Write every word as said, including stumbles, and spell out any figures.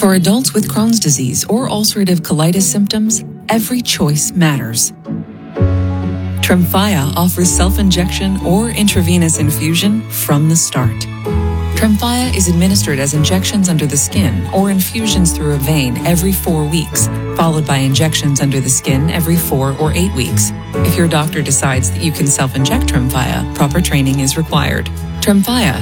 For adults with Crohn's disease or ulcerative colitis symptoms, every choice matters. Tremfya offers self-injection or intravenous infusion from the start. Tremfya is administered as injections under the skin or infusions through a vein every four weeks, followed by injections under the skin every four or eight weeks. If your doctor decides that you can self-inject Tremfya, proper training is required. Tremfya